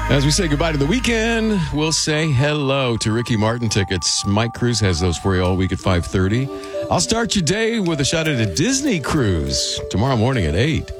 As we say goodbye to the weekend, we'll say hello to Ricky Martin tickets. Mike Cruz has those for you all week at 5:30. I'll start your day with a shot at a Disney cruise tomorrow morning at 8.